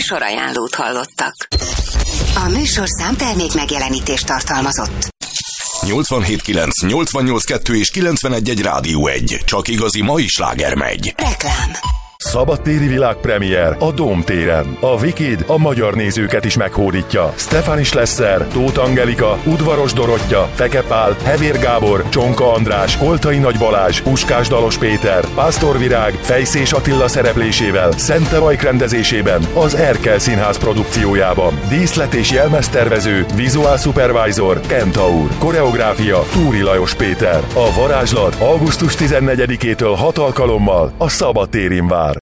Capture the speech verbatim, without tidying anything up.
Műsorajánlót hallottak. A műsor számtermék megjelenítést tartalmazott. nyolcvanhét kilenc, nyolcvannyolc kettő és kilencvenegy egy Rádió egy. Csak igazi mai sláger megy. Reklám. Szabadtéri világpremiér a Dóm téren. A Wicked a magyar nézőket is meghódítja. Stefani Schlesser, Tóth Angelika, Udvaros Dorottya, Feke Pál, Hevér Gábor, Csonka András, Oltai Nagy Balázs, Puskás Dalos Péter, Pásztor Virág, Fejszés Attila szereplésével, Szente Vajk rendezésében, az Erkel Színház produkciójában. Díszlet és jelmeztervező, Visual Supervisor, Kentaur. Koreográfia, Túri Lajos Péter. A varázslat augusztus tizennegyedikétől hat alkalommal a Szabadtérin vár.